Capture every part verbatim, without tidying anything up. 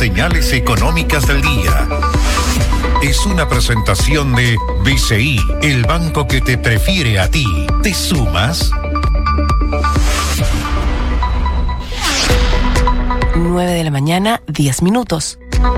Señales económicas del día. Es una presentación de B C I, el banco que te prefiere a ti. ¿Te sumas? nueve de la mañana, diez minutos.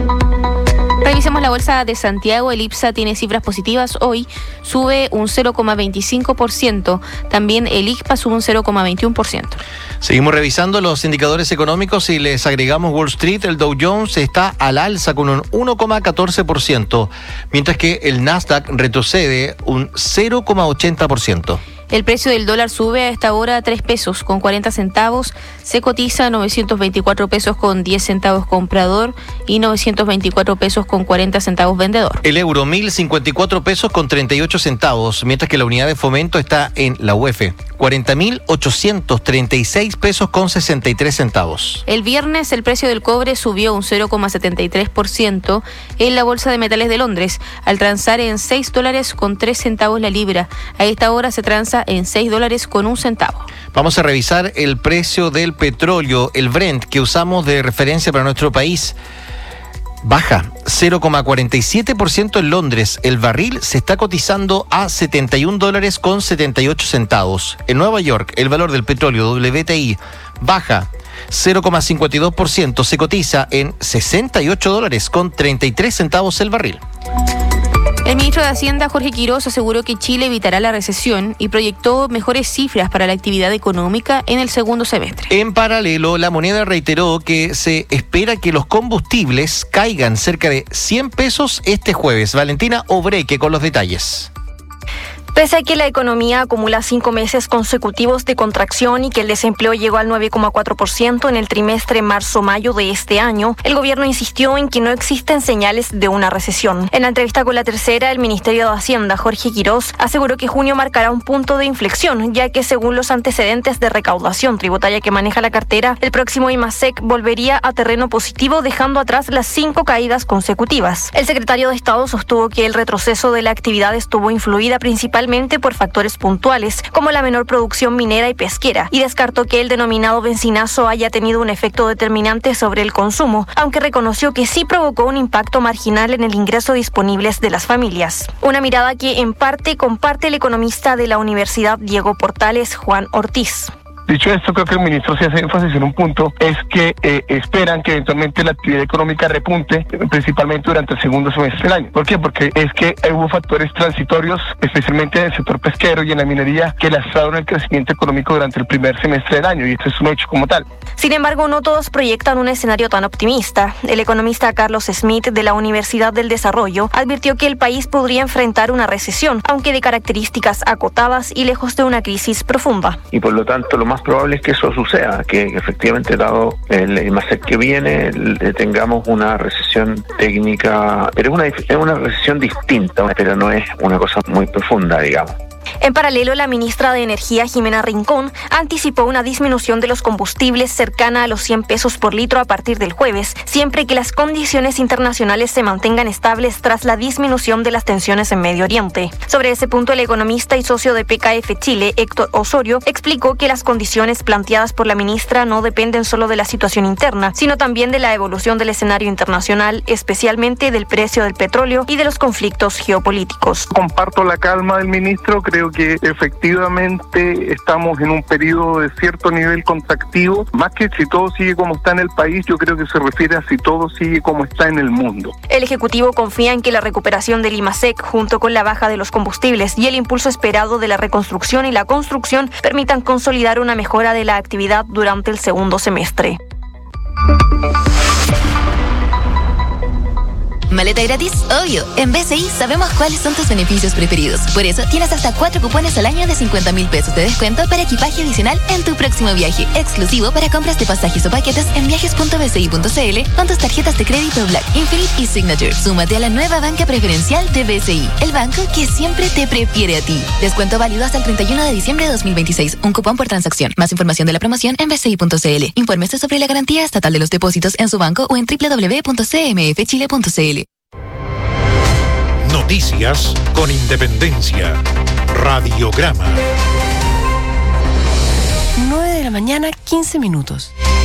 Revisemos la bolsa de Santiago. El IPSA tiene cifras positivas hoy, sube un cero coma veinticinco por ciento. También el I C P A sube un cero coma veintiuno por ciento. Seguimos revisando los indicadores económicos y les agregamos Wall Street. El Dow Jones está al alza con un uno coma catorce por ciento, mientras que el Nasdaq retrocede un cero coma ochenta por ciento. El precio del dólar sube a esta hora a tres pesos con cuarenta centavos. Se cotiza a novecientos veinticuatro pesos con diez centavos comprador y novecientos veinticuatro pesos con cuarenta centavos vendedor. El euro, mil cincuenta y cuatro pesos con treinta y ocho centavos, mientras que la unidad de fomento está en la U E F, cuarenta mil ochocientos treinta y seis pesos con sesenta y tres centavos. El viernes el precio del cobre subió un cero coma setenta y tres por ciento en la Bolsa de Metales de Londres, al transar en seis dólares con tres centavos la libra. A esta hora se transa en seis dólares con un centavo. Vamos a revisar el precio del petróleo, el Brent, que usamos de referencia para nuestro país. Baja cero coma cuarenta y siete por ciento en Londres. El barril se está cotizando a setenta y un dólares con setenta y ocho centavos. En Nueva York, el valor del petróleo W T I baja cero coma cincuenta y dos por ciento. Se cotiza en sesenta y ocho dólares con treinta y tres centavos el barril. El ministro de Hacienda, Jorge Quirós, aseguró que Chile evitará la recesión y proyectó mejores cifras para la actividad económica en el segundo semestre. En paralelo, la moneda reiteró que se espera que los combustibles caigan cerca de cien pesos este jueves. Valentina Obreque con los detalles. Pese a que la economía acumula cinco meses consecutivos de contracción y que el desempleo llegó al nueve coma cuatro por ciento en el trimestre marzo-mayo de este año, el gobierno insistió en que no existen señales de una recesión. En la entrevista con La Tercera, el Ministerio de Hacienda, Jorge Quirós, aseguró que junio marcará un punto de inflexión, ya que según los antecedentes de recaudación tributaria que maneja la cartera, el próximo IMASEC volvería a terreno positivo, dejando atrás las cinco caídas consecutivas. El secretario de Estado sostuvo que el retroceso de la actividad estuvo influida principalmente por factores puntuales, como la menor producción minera y pesquera, y descartó que el denominado bencinazo haya tenido un efecto determinante sobre el consumo, aunque reconoció que sí provocó un impacto marginal en el ingreso disponibles de las familias. Una mirada que en parte comparte el economista de la Universidad Diego Portales, Juan Ortiz. Dicho esto, creo que el ministro se hace énfasis en un punto, es que eh, esperan que eventualmente la actividad económica repunte, principalmente durante el segundo semestre del año. ¿Por qué? Porque es que hubo factores transitorios, especialmente en el sector pesquero y en la minería, que lastraron el crecimiento económico durante el primer semestre del año, y esto es un hecho como tal. Sin embargo, no todos proyectan un escenario tan optimista. El economista Carlos Smith, de la Universidad del Desarrollo, advirtió que el país podría enfrentar una recesión, aunque de características acotadas y lejos de una crisis profunda. Y por lo tanto, lo más probable es que eso suceda, que efectivamente, dado el IMASEC que viene, tengamos una recesión técnica, pero es una, es una recesión distinta, pero no es una cosa muy profunda, digamos. En paralelo, la ministra de Energía, Jimena Rincón, anticipó una disminución de los combustibles cercana a los cien pesos por litro a partir del jueves, siempre que las condiciones internacionales se mantengan estables tras la disminución de las tensiones en Medio Oriente. Sobre ese punto, el economista y socio de P K F Chile, Héctor Osorio, explicó que las condiciones planteadas por la ministra no dependen solo de la situación interna, sino también de la evolución del escenario internacional, especialmente del precio del petróleo y de los conflictos geopolíticos. Comparto la calma del ministro, creo que efectivamente estamos en un periodo de cierto nivel contractivo, más que si todo sigue como está en el país, yo creo que se refiere a si todo sigue como está en el mundo. El Ejecutivo confía en que la recuperación del IMASEC, junto con la baja de los combustibles y el impulso esperado de la reconstrucción y la construcción, permitan consolidar una mejora de la actividad durante el segundo semestre. ¿Maleta gratis? Obvio. En B C I sabemos cuáles son tus beneficios preferidos. Por eso tienes hasta cuatro cupones al año de cincuenta mil pesos de descuento para equipaje adicional en tu próximo viaje. Exclusivo para compras de pasajes o paquetes en viajes punto b c i punto c l con tus tarjetas de crédito Black, Infinite y Signature. Súmate a la nueva banca preferencial de B C I, el banco que siempre te prefiere a ti. Descuento válido hasta el treinta y uno de diciembre de dos mil veintiséis. Un cupón por transacción. Más información de la promoción en b c i punto c l. Infórmese sobre la garantía estatal de los depósitos en su banco o en doble u doble u doble u punto c m f chile punto c l. Noticias con Independencia. Radiograma. nueve de la mañana, quince minutos.